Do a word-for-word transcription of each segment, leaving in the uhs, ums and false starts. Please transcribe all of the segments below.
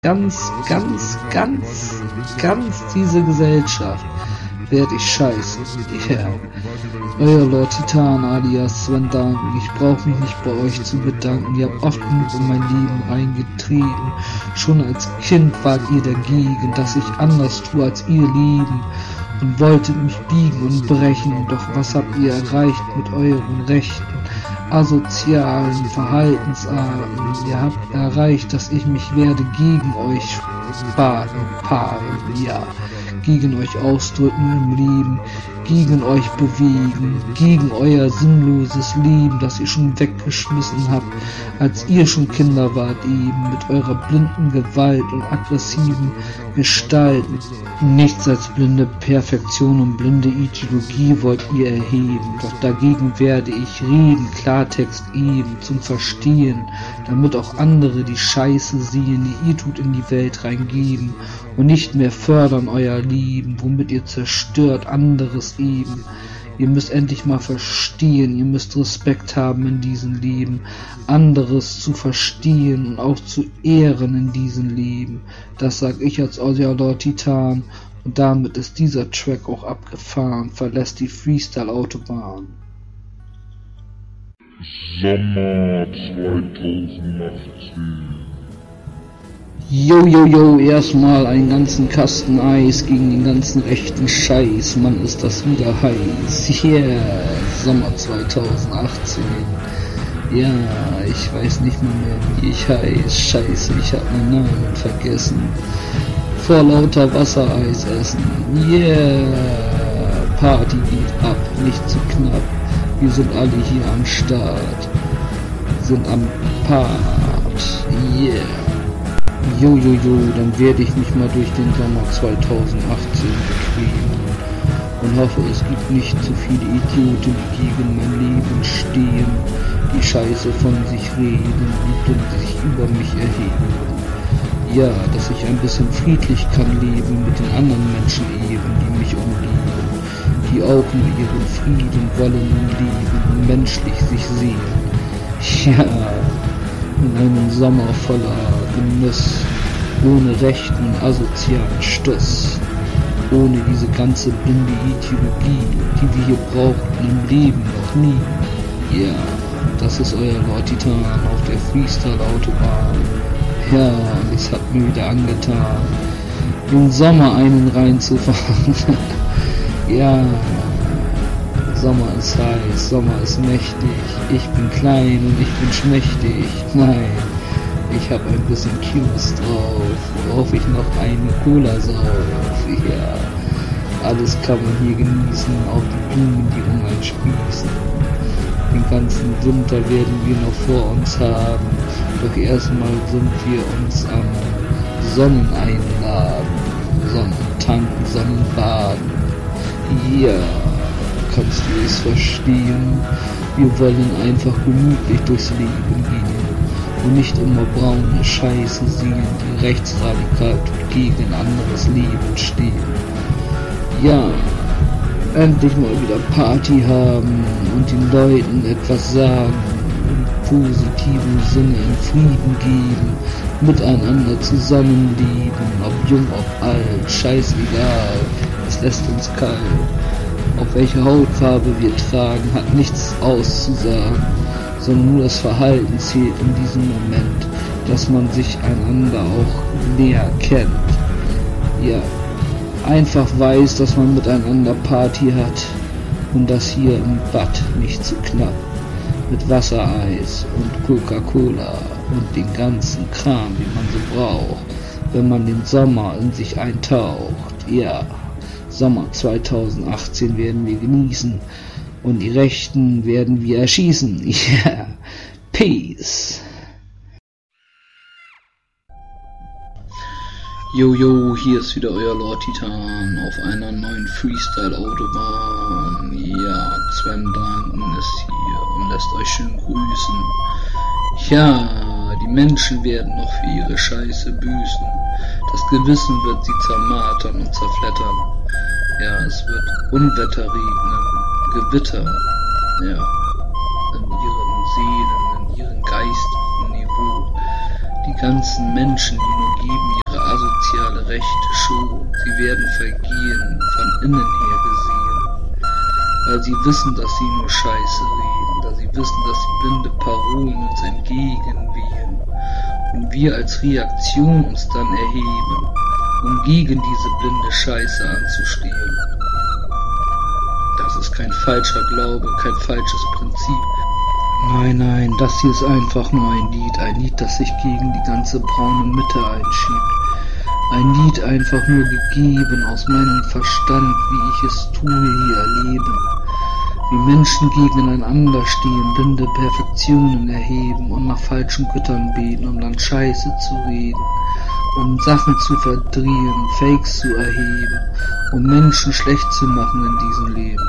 ganz, ganz, ganz, ganz diese Gesellschaft werde ich scheißen. Ja. Yeah. Euer Lord Titan alias Sven Danken. Ich brauche mich nicht bei euch zu bedanken. Ihr habt oft genug in mein Leben reingetreten. Schon als Kind wart ihr dagegen, dass ich anders tue als ihr lieben. Und wolltet mich biegen und brechen. Doch was habt ihr erreicht mit euren Rechten? Asozialen Verhaltensarten. Ihr habt erreicht, dass ich mich werde gegen euch paaren, ja, gegen euch ausdrücken im Leben, gegen euch bewegen, gegen euer sinnloses Leben, das ihr schon weggeschmissen habt, als ihr schon Kinder wart eben, mit eurer blinden Gewalt und aggressiven Gestalten. Nichts als blinde Perfektion und blinde Ideologie wollt ihr erheben, doch dagegen werde ich reden, Klartext eben, zum Verstehen, damit auch andere die Scheiße sehen, die ihr tut in die Welt reingeben und nicht mehr fördern euer Leben, womit ihr zerstört anderes eben. Ihr müsst endlich mal verstehen, ihr müsst Respekt haben in diesem Leben, anderes zu verstehen und auch zu ehren in diesem Leben. Das sag ich als euer Lord Titan und damit ist dieser Track auch abgefahren, verlässt die Freestyle-Autobahn. Sommer zweitausendachtzehn. Yo, yo, yo, erstmal einen ganzen Kasten Eis gegen den ganzen rechten Scheiß. Mann, ist das wieder heiß. Yeah, Sommer zweitausendachtzehn. Ja, ich weiß nicht mehr, mehr wie ich heiß. Scheiße, ich hab meinen Namen vergessen. Vor lauter Wassereis essen. Yeah, Party geht ab, nicht zu knapp. Wir sind alle hier am Start. Sind am Part. Yeah. Jo, jo, jo, dann werde ich mich mal durch den Sommer zweitausendachtzehn bequemen und hoffe, es gibt nicht zu viele Idioten, die gegen mein Leben stehen, die Scheiße von sich reden und blind sich über mich erheben. Ja, dass ich ein bisschen friedlich kann leben mit den anderen Menschen eben, die mich umgeben, die auch nur ihren Frieden wollen im Leben und menschlich sich sehen. Ja, in einem Sommer voller Genuss, ohne rechten asozialen Stuss, ohne diese ganze blinde Ideologie, die wir hier brauchten im Leben noch nie. Ja, das ist euer Lord Titan auf der Freestyle-Autobahn. Ja, es hat mir wieder angetan, im Sommer einen reinzufahren. Ja, Sommer ist heiß, Sommer ist mächtig, ich bin klein und ich bin schmächtig. Nein, ich hab ein bisschen Cues drauf, worauf ich noch eine Cola sauf. Ja, alles kann man hier genießen, auch die Blumen, die um einen sprießen. Den ganzen Winter werden wir noch vor uns haben, doch erstmal sind wir uns am Sonneneinladen, Sonnentanken, Sonnenbaden. Ja. Yeah. Kannst du es verstehen? Wir wollen einfach gemütlich durchs Leben gehen und nicht immer braune Scheiße sehen, die rechtsradikal gegen ein anderes Leben stehen. Ja, endlich mal wieder Party haben und den Leuten etwas sagen, im positiven Sinne in Frieden geben, miteinander zusammenleben, ob jung, ob alt, scheißegal, es lässt uns kalt. Auf welche Hautfarbe wir tragen, hat nichts auszusagen, sondern nur das Verhalten zählt in diesem Moment, dass man sich einander auch näher kennt. Ja, einfach weiß, dass man miteinander Party hat und das hier im Bad nicht zu knapp, mit Wassereis und Coca-Cola und den ganzen Kram, den man so braucht, wenn man den Sommer in sich eintaucht. Ja. Sommer zweitausendachtzehn werden wir genießen und die Rechten werden wir erschießen. Yeah. Peace. Yo, yo, hier ist wieder euer Lord Titan auf einer neuen Freestyle-Autobahn. Ja, Sven Danken ist hier und lässt euch schön grüßen. Ja, die Menschen werden noch für ihre Scheiße büßen. Das Gewissen wird sie zermartern und zerflettern. Ja, es wird Unwetter regnen, Gewitter, ja, in ihren Seelen, in ihrem geistigen Niveau. Die ganzen Menschen, die nur geben werden vergehen, von innen her gesehen. Weil sie wissen, dass sie nur Scheiße reden, da sie wissen, dass sie blinde Parolen uns entgegenwehen. Und wir als Reaktion uns dann erheben, um gegen diese blinde Scheiße anzustehen. Das ist kein falscher Glaube, kein falsches Prinzip. Nein, nein, das hier ist einfach nur ein Lied, ein Lied, das sich gegen die ganze braune Mitte einschiebt. Ein Lied einfach nur gegeben aus meinem Verstand, wie ich es tue hier erleben. Wie Menschen gegeneinander stehen, blinde Perfektionen erheben und nach falschen Göttern beten, um dann Scheiße zu reden, um Sachen zu verdrehen, Fakes zu erheben, um Menschen schlecht zu machen in diesem Leben.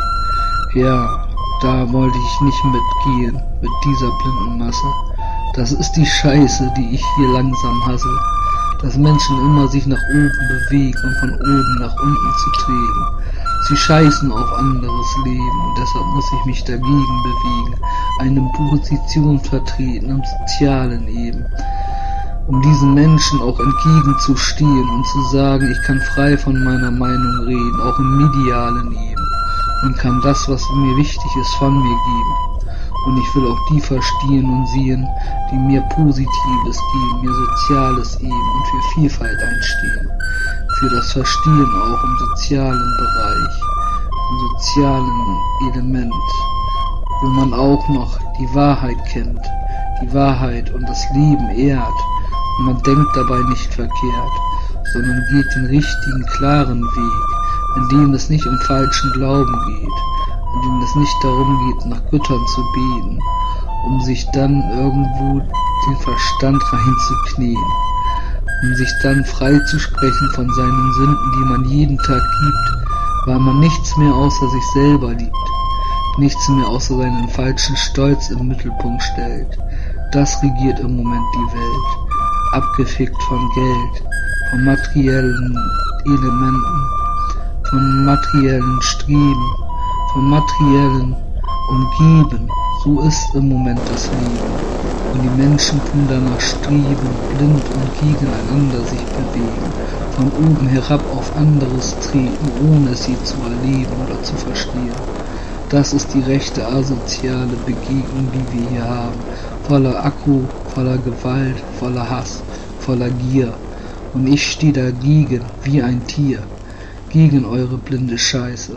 Ja, da wollte ich nicht mitgehen, mit dieser blinden Masse. Das ist die Scheiße, die ich hier langsam hasse. Dass Menschen immer sich nach oben bewegen, um von oben nach unten zu treten. Sie scheißen auf anderes Leben und deshalb muss ich mich dagegen bewegen, eine Position vertreten im Sozialen eben. Um diesen Menschen auch entgegenzustehen und zu sagen, ich kann frei von meiner Meinung reden, auch im medialen eben. Und kann das, was mir wichtig ist, von mir geben. Und ich will auch die verstehen und sehen, die mir Positives geben, mir Soziales eben und für Vielfalt einstehen. Für das Verstehen auch im sozialen Bereich, im sozialen Element, wo man auch noch die Wahrheit kennt, die Wahrheit und das Leben ehrt. Und man denkt dabei nicht verkehrt, sondern geht den richtigen, klaren Weg, in dem es nicht um falschen Glauben geht, in dem es nicht darum geht, nach Göttern zu beten, um sich dann irgendwo den Verstand reinzuknien, um sich dann frei zu sprechen von seinen Sünden, die man jeden Tag gibt, weil man nichts mehr außer sich selber liebt, nichts mehr außer seinen falschen Stolz im Mittelpunkt stellt. Das regiert im Moment die Welt, abgefickt von Geld, von materiellen Elementen, von materiellen Streben, von materiellen Umgeben. So ist im Moment das Leben. Und die Menschen tun danach streben, blind und gegeneinander sich bewegen, von oben herab auf anderes treten, ohne es sie zu erleben oder zu verstehen. Das ist die rechte asoziale Begegnung, die wir hier haben, voller Akku, voller Gewalt, voller Hass, voller Gier. Und ich stehe dagegen wie ein Tier, gegen eure blinde Scheiße.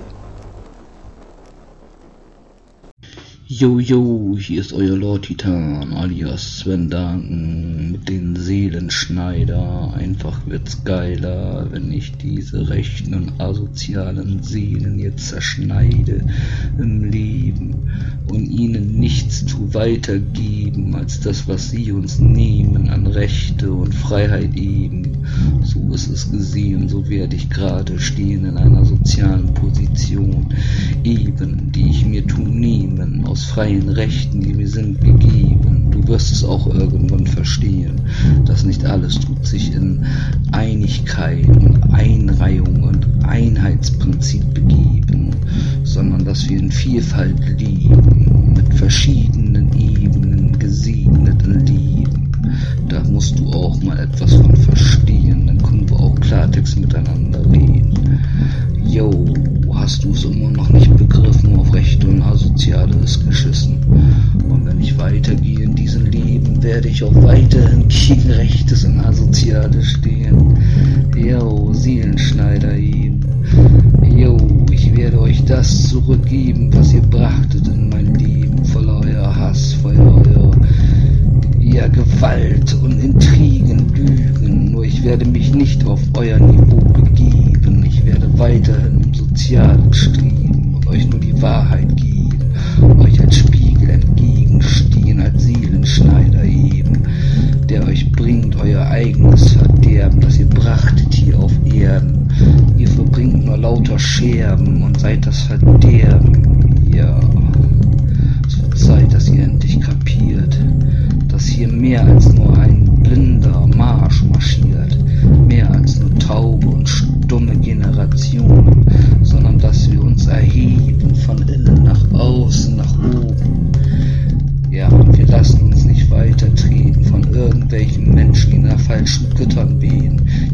Yo, yo, hier ist euer Lord Titan, alias Sven Danken, mit den Seelenschneider. Einfach wird's geiler, wenn ich diese rechten und asozialen Seelen jetzt zerschneide im Leben und ihnen nichts zu weitergeben, als das, was sie uns nehmen an Rechte und Freiheit eben. So ist es gesehen, so werde ich gerade stehen in einer sozialen Position, eben, die ich mir tu nehmen, aus freien Rechten, die mir sind gegeben. Du wirst es auch irgendwann verstehen, dass nicht alles tut sich in Einigkeit und Einreihung und Einheitsprinzip begeben, sondern dass wir in Vielfalt leben, mit verschiedenen Ebenen gesegneten Leben. Da musst du auch mal etwas von verstehen, dann können wir auch Klartext miteinander reden. Yo, hast du es immer noch nicht begriffen, auf Rechte und Asoziale ist geschissen. Und wenn ich weitergehe in diesem Leben, werde ich auch weiterhin gegen Rechtes und Asoziale stehen. Yo, Seelenschneider eben. Yo, ich werde euch das zurückgeben, was ihr brachtet in mein Leben, voller euer Hass, voller euer ja, Gewalt und Intrigen, Lügen. Nur ich werde mich nicht auf euer Niveau begeben. Ich werde weiterhin im Sozialen streben und euch nur die Wahrheit geben, euch als Spiegel entgegenstehen, als Seelenschneider eben, der euch bringt euer eigenes Verderben, das ihr brachtet hier auf Erden. Ihr verbringt nur lauter Scherben und seid das Verderben. Ja, es wird Zeit, dass ihr endlich kapiert, dass hier mehr als nur ein blinder Marsch marschiert, mehr als nur taube und stumme Generationen, sondern dass wir uns erheben von innen nach außen, nach oben. Ja, und wir lassen uns nicht weitertreten von irgendwelchen Menschen, die nach falschen Göttern beten.